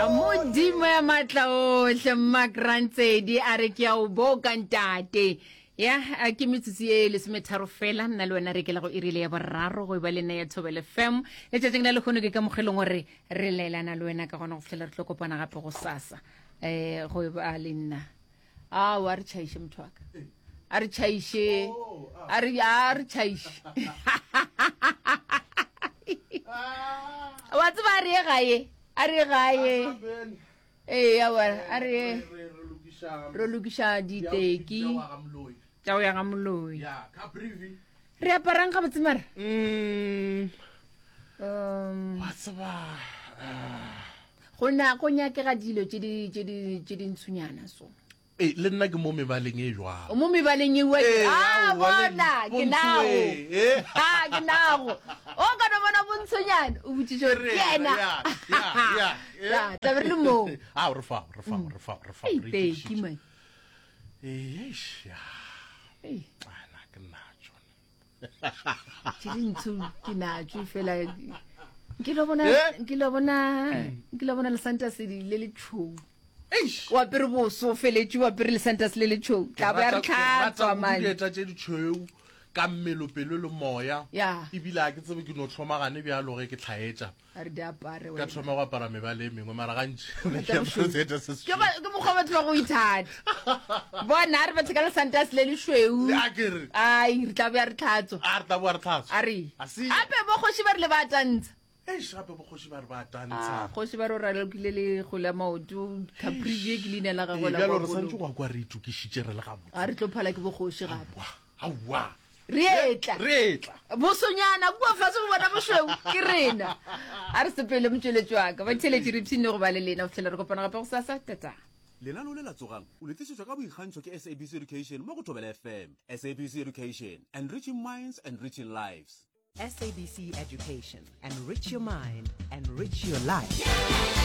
modimo ya matla ohle mmakrantshedi a re ke a o boka ntate ya a ke metsotsi e lesometharo fela nna le wena re ke la go irile ya boraro go ba le nna ya Thobela FM le tšatšing la lekgono ke ka mogelong gore re laelana le wena ka gona go fitlhela re tlo kopana gape go sasa go ba le nna wa re tšhaiše motho waka a re tšhaiše a re tšhaiše wa tseba a re gae a re gae a re lokiša diteki tša go ya ga moloi re aparang ga botse mara go nyakega dilo tše di ntshonyana so le nna ke mo mebaleng e jwang mo mebaleng e bona ke nago o ka no bona bontshonyana o botšiše gore ke ena tabe re le moo re fa teki man ana ke natso tše dintsho ke natso fela ke lo bona lesanta se le le tšhou wa pere boso feletše wa pere lesantase le letšhou tla ba re tlhatswa maneta tše ditšhweu ka mmelopelo le moya ebile a ke tsebe ke no tlhomagane bjalo ge ke tlhaetša ka thoma go apara mebale e mengwe mara gantši ke mokgwa batho ba go ithata bona a re batho ka lesantase le lešweu ai re tla boya re tlhatswa a re ape bokgoši ba re le ba tantsha gape bokgoši ba re ba tantsha kgoši ba re o ralokile le go la maoto caprivie ke leina la gagolo re santse go kwa re itukišitše re le gabotse a re tlo phala ke bokgoši gape aowa re etla bosonyana kua fase go bona bošweu ke rena a re sepele motšweletši wa ka ba theletše re phine go ba le lena go tlhela re kopana gape go sasa tata lenano le la tsogang o le tlišitšwa ka boikgantšho ke SABC Education mo go Thobela FM. SABC Education, enriching minds, enriching lives. SABC Education, enrich your mind, enrich your life.